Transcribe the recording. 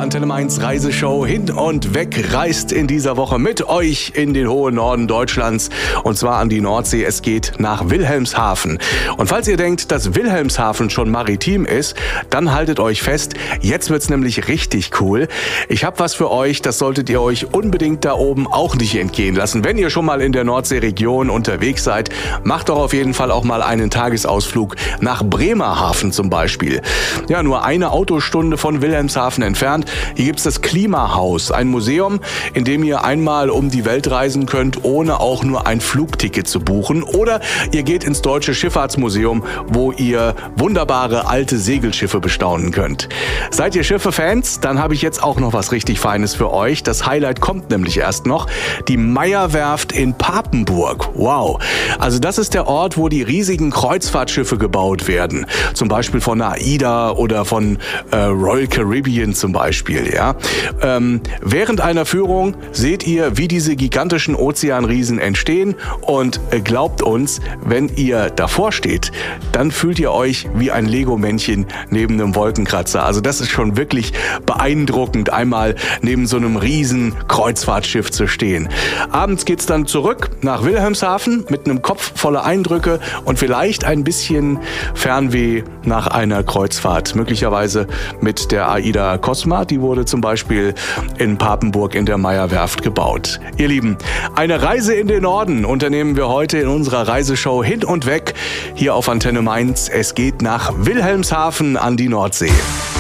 Antenne Mainz Reiseshow hin und weg reist in dieser Woche mit euch in den hohen Norden Deutschlands und zwar an die Nordsee. Es geht nach Wilhelmshaven. Und falls ihr denkt, dass Wilhelmshaven schon maritim ist, dann haltet euch fest, jetzt wird's nämlich richtig cool. Ich habe was für euch, das solltet ihr euch unbedingt da oben auch nicht entgehen lassen. Wenn ihr schon mal in der Nordseeregion unterwegs seid, macht doch auf jeden Fall auch mal einen Tagesausflug nach Bremerhaven zum Beispiel. Ja, nur eine Autostunde von Wilhelmshaven entfernt. Hier gibt's das Klimahaus, ein Museum, in dem ihr einmal um die Welt reisen könnt, ohne auch nur ein Flugticket zu buchen. Oder ihr geht ins Deutsche Schifffahrtsmuseum, wo ihr wunderbare alte Segelschiffe bestaunen könnt. Seid ihr Schiffe-Fans? Dann habe ich jetzt auch noch was richtig Feines für euch. Das Highlight kommt nämlich erst noch. Die Meyer-Werft in Papenburg. Wow! Also das ist der Ort, wo die riesigen Kreuzfahrtschiffe gebaut werden. Zum Beispiel von AIDA oder von Royal Caribbean zum Beispiel. Ja? Während einer Führung seht ihr, wie diese gigantischen Ozeanriesen entstehen und glaubt uns, wenn ihr davor steht, dann fühlt ihr euch wie ein Lego-Männchen neben einem Wolkenkratzer. Also das ist schon wirklich beeindruckend, einmal neben so einem riesen Kreuzfahrtschiff zu stehen. Abends geht's dann zurück nach Wilhelmshaven mit einem Kopf voller Eindrücke und vielleicht ein bisschen Fernweh nach einer Kreuzfahrt. Möglicherweise mit der AIDA Cosma, die wurde zum Beispiel in Papenburg in der Meyer-Werft gebaut. Ihr Lieben, eine Reise in den Norden unternehmen wir heute in unserer Reiseshow hin und weg hier auf Antenne Mainz. Es geht nach Wilhelmshaven an die Nordsee.